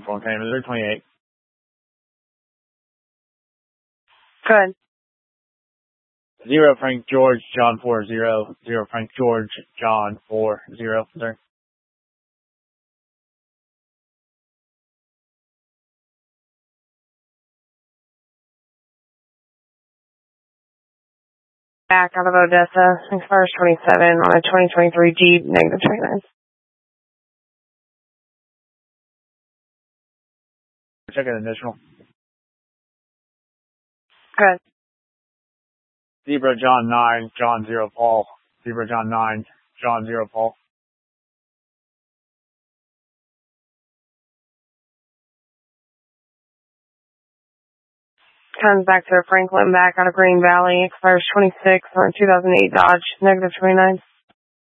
Uniform Canada, Missouri 28. Good. 0 Frank George John 40. 0 Frank George John 40, sir. Back out of Odessa, expires 27 on a 2023 Jeep, negative 29. Check an additional. Good. Zebra John 9, John 0 Paul. Zebra John 9, John 0 Paul. Comes back to Franklin, back out of Green Valley, expires 26 on a 2008 Dodge, negative 29.